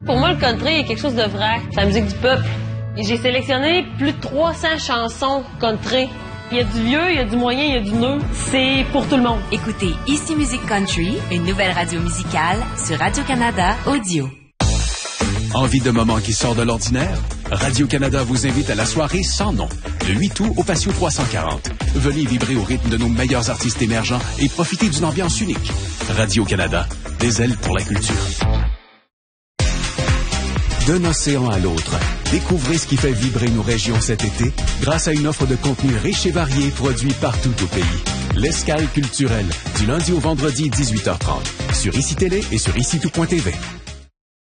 Pour moi, le country est quelque chose de vrai. C'est la musique du peuple. Et j'ai sélectionné plus de 300 chansons country. Il y a du vieux, il y a du moyen, il y a du neuf. C'est pour tout le monde. Écoutez Ici Musique Country, une nouvelle radio musicale sur Radio-Canada Audio. Envie de moments qui sort de l'ordinaire? Radio-Canada vous invite à la soirée Sans nom, le 8 août au Patio 340. Venez vibrer au rythme de nos meilleurs artistes émergents et profiter d'une ambiance unique. Radio-Canada, des ailes pour la culture. D'un océan à l'autre, découvrez ce qui fait vibrer nos régions cet été grâce à une offre de contenu riche et varié produit partout au pays. L'Escale culturelle, du lundi au vendredi 18h30, sur ICI Télé et sur ICITOUT.tv.